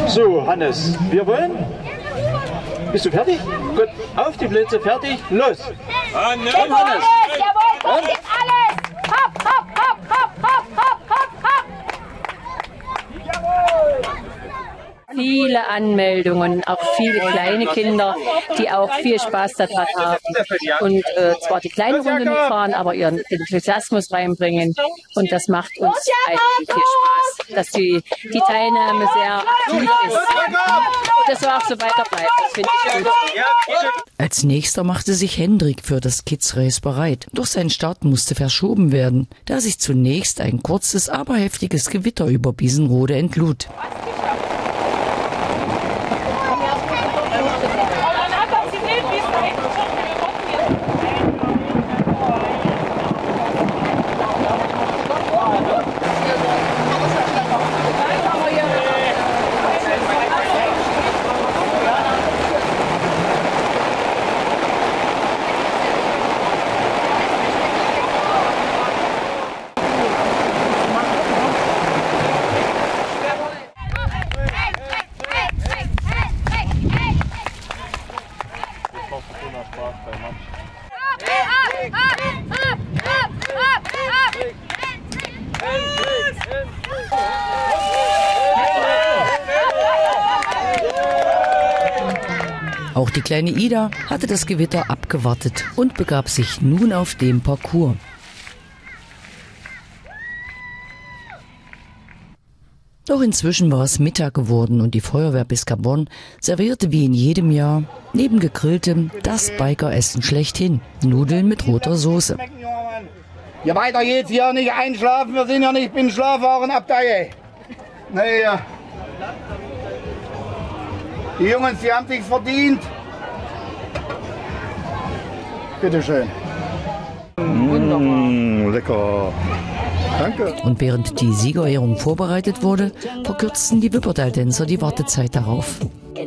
So, Hannes, wir wollen. Bist du fertig? Gut, auf die Plätze, fertig, los! Hannes! Komm, Hannes! Jawohl, kommt jetzt alles! Hopp, hopp, hopp, hopp, hopp, hopp, hopp, hopp! Viele Anmeldungen, auch viele kleine Kinder, die auch viel Spaß daran haben. Und zwar die kleine Runde mitfahren, aber ihren Enthusiasmus reinbringen. Und das macht uns eigentlich viel Spaß, dass die Teilnahme sehr aktiv ist. Und das soll auch so weiter bleiben. Das finde ich gut. Als nächster machte sich Hendrik für das Kids Race bereit. Doch sein Start musste verschoben werden, da sich zunächst ein kurzes, aber heftiges Gewitter über Biesenrode entlud. Auch die kleine Ida hatte das Gewitter abgewartet und begab sich nun auf den Parcours. Doch inzwischen war es Mittag geworden und die Feuerwehr Biscabon servierte wie in jedem Jahr neben Gegrilltem das Bikeressen schlechthin: Nudeln mit roter Soße. Ja, weiter geht's hier, nicht einschlafen, wir sind ja nicht beim Schlafwarenabteil. Naja. Die Jungs, die haben sich's verdient. Bitte schön. Wunderbar. Lecker. Danke. Und während die Siegerehrung vorbereitet wurde, verkürzten die Wippertal-Tänzer die Wartezeit darauf.